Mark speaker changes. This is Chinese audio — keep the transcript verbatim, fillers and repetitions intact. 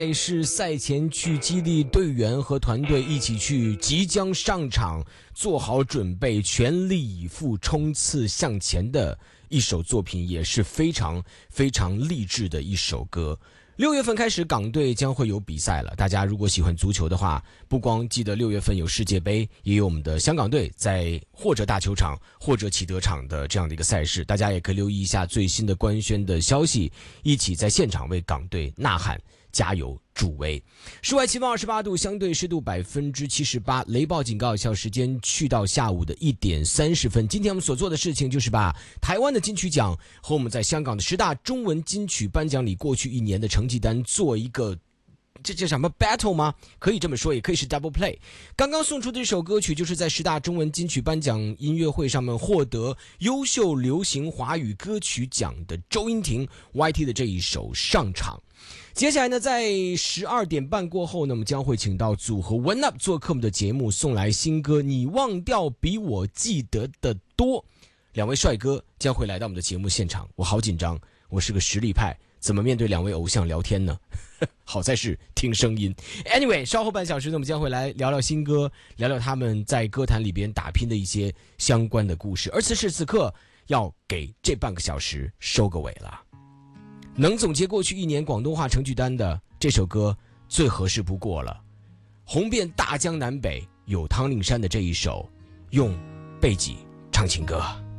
Speaker 1: 是赛前去激励队员和团队一起去即将上场做好准备全力以赴冲刺向前的一首作品，也是非常非常励志的一首歌。六月份开始港队将会有比赛了，大家如果喜欢足球的话，不光记得六月份有世界杯，也有我们的香港队在或者大球场或者启德场的这样的一个赛事，大家也可以留意一下最新的官宣的消息，一起在现场为港队呐喊加油助威。室外气温二十八度，相对湿度百分之七十八，雷暴警告有效时间去到下午的一点三十分。今天我们所做的事情就是把台湾的金曲奖和我们在香港的十大中文金曲颁奖礼过去一年的成绩单做一个，这叫什么 battle 吗？可以这么说，也可以是 double play。刚刚送出的这首歌曲就是在十大中文金曲颁奖音乐会上面获得优秀流行华语歌曲奖的周英婷 Y T 的这一首上场。接下来呢，在十二点半过后呢，我们将会请到组合 One Up 做客我们的节目，送来新歌《你忘掉比我记得的多》。两位帅哥将会来到我们的节目现场，我好紧张，我是个实力派，怎么面对两位偶像聊天呢？好在是听声音。Anyway， 稍后半小时呢，我们将会来聊聊新歌，聊聊他们在歌坛里边打拼的一些相关的故事。而此时此刻，要给这半个小时收个尾了。能总结过去一年广东话成绩单的这首歌最合适不过了，红遍大江南北有汤令山的这一首用贝吉唱情歌。